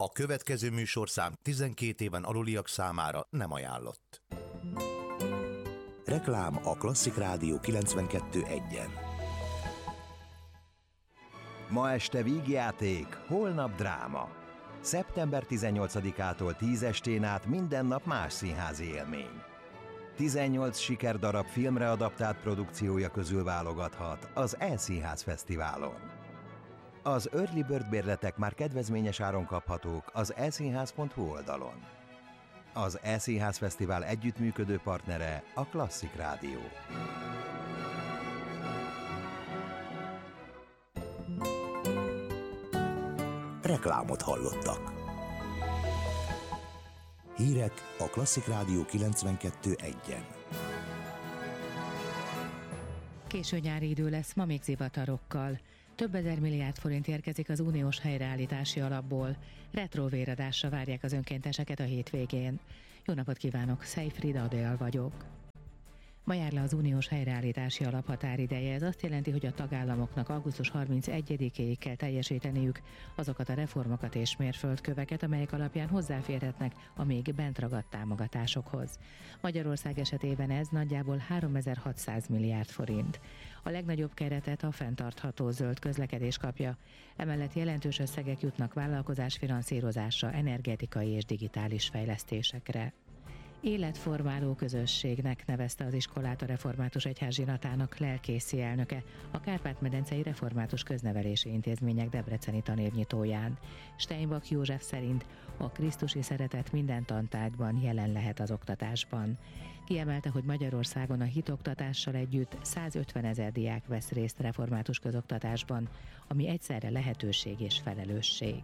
A következő műsorszám 12 éven aluliak számára nem ajánlott. Reklám a Klasszik Rádió 92.1-en. Ma este vígjáték, holnap dráma. Szeptember 18-ától 10 estén át minden nap más színházi élmény. 18 sikerdarab filmre adaptált produkciója közül válogathat az E-Színház Fesztiválon. Az Early Bird bérletek már kedvezményes áron kaphatók az eszínház.hu oldalon. Az E-Színház Fesztivál együttműködő partnere a Klasszik Rádió. Reklámot hallottak. Hírek a Klasszik Rádió 92.1-en. Késő nyári idő lesz, ma még zivatarokkal. Több ezer milliárd forint érkezik az uniós helyreállítási alapból. Retrovéradásra várják az önkénteseket a hétvégén. Jó napot kívánok, Szejfrida Adél vagyok. Ma jár le az uniós helyreállítási alap határideje. Ez azt jelenti, hogy a tagállamoknak augusztus 31-éig kell teljesíteniük azokat a reformokat és mérföldköveket, amelyek alapján hozzáférhetnek a még bent ragadt támogatásokhoz. Magyarország esetében ez nagyjából 3600 milliárd forint. A legnagyobb keretet a fenntartható zöld közlekedés kapja. Emellett jelentős összegek jutnak vállalkozásfinanszírozásra, energetikai és digitális fejlesztésekre. Életformáló közösségnek nevezte az iskolát a Református Egyházsinatának lelkészi elnöke a Kárpát-medencei Református Köznevelési Intézmények debreceni tanévnyitóján. Steinbach József szerint a krisztusi szeretet minden tantárgyban jelen lehet az oktatásban. Kiemelte, hogy Magyarországon a hitoktatással együtt 150 000 diák vesz részt református közoktatásban, ami egyszerre lehetőség és felelősség.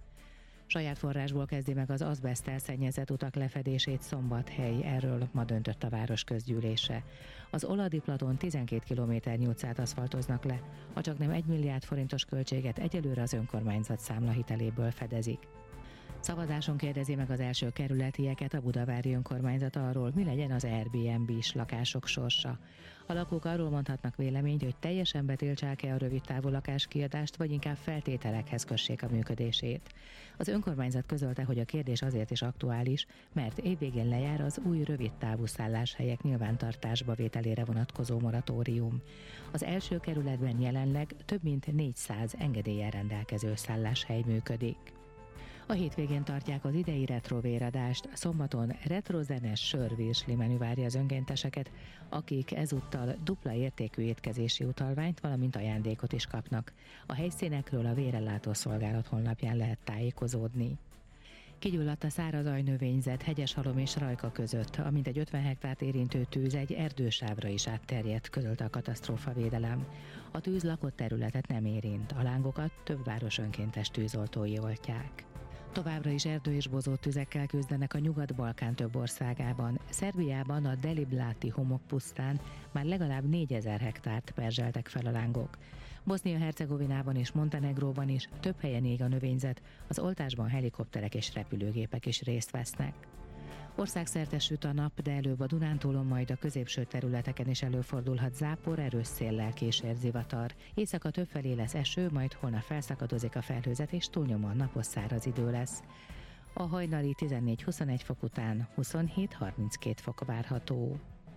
Saját forrásból kezdi meg az azbeszttel szennyezett utak lefedését Szombathely, erről ma döntött a város közgyűlése. Az Oladi Platon 12 kilométernyi utcát aszfaltoznak le, a csaknem 1 milliárd forintos költséget egyelőre az önkormányzat számlahiteléből fedezik. Szavazáson kérdezi meg az első kerületieket a budavári önkormányzat arról, mi legyen az Airbnb-s lakások sorsa. A lakók arról mondhatnak véleményt, hogy teljesen betiltsák-e a rövidtávú lakáskiadást, vagy inkább feltételekhez kössék a működését. Az önkormányzat közölte, hogy a kérdés azért is aktuális, mert évvégén lejár az új rövidtávú szálláshelyek nyilvántartásba vételére vonatkozó moratórium. Az első kerületben jelenleg több mint 400 engedéllyel rendelkező szálláshely működik. A hétvégén tartják az idei retrovéradást, szombaton retrozenes sörvirsli menü várja az önkénteseket, akik ezúttal dupla értékű étkezési utalványt, valamint ajándékot is kapnak. A helyszínekről a Vérellátó Szolgálat honlapján lehet tájékozódni. Kigyulladt a szárazajnövényzet Hegyeshalom és Rajka között, amint egy 50 hektárt érintő tűz egy erdősávra is átterjedt, közölte a katasztrófavédelem. A tűz lakott területet nem érint, a lángokat több város önkéntes tűzoltói oltják. Továbbra is erdő- és bozóttüzekkel küzdenek a Nyugat-Balkán több országában. Szerbiában a Delibláti homokpusztán már legalább 4000 hektárt perzseltek fel a lángok. Bosznia-Hercegovinában és Montenegróban is több helyen ég a növényzet, az oltásban helikopterek és repülőgépek is részt vesznek. Országszerte süt a nap, de előbb a Dunántúlon, majd a középső területeken is előfordulhat zápor, erős széllel kísér zivatar. Éjszaka többfelé lesz eső, majd holnap felszakadozik a felhőzet, és túlnyomóan napos száraz idő lesz. A hajnali 14-21 fok után 27-32 fok várható.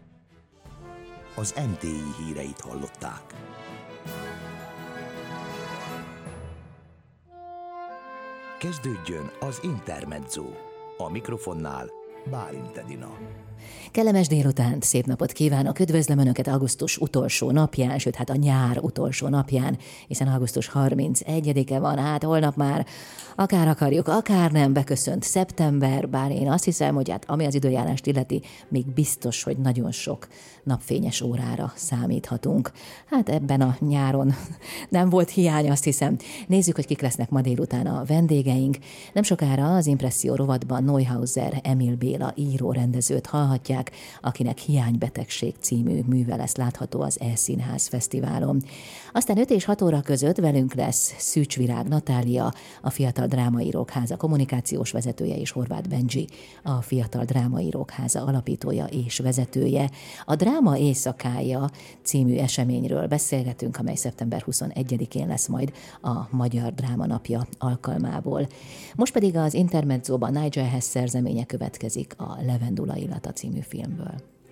Az MTI híreit hallották. Kezdődjön az Intermezzo. A mikrofonnál Bálint Edina. Kellemes délutánt, szép napot kívánok, üdvözlöm Önöket augusztus utolsó napján, sőt hát a nyár utolsó napján, hiszen augusztus 31-e van, hát holnap már akár akarjuk, akár nem, beköszönt szeptember, bár én azt hiszem, hogy hát ami az időjárást illeti, még biztos, hogy nagyon sok napfényes órára számíthatunk. Hát ebben a nyáron nem volt hiány, azt hiszem. Nézzük, hogy kik lesznek ma délután a vendégeink. Nem sokára az Impresszió rovatban Neuhauser Emil B. Béla író-rendezőt hallhatják, akinek Hiánybetegség című műve lesz látható az E-Színház Fesztiválon. Aztán 5 és 6 óra között velünk lesz Szűcs Virág Natália, a Fiatal Drámaírók Háza kommunikációs vezetője, és Horváth Bendzsi, a Fiatal Drámaírók Háza alapítója és vezetője. A Dráma éjszakája című eseményről beszélgetünk, amely szeptember 21-én lesz majd a Magyar Dráma Napja alkalmából. Most pedig az intermedzóban Nigel Hess szerzeménye következik a Levendula illata című filmből.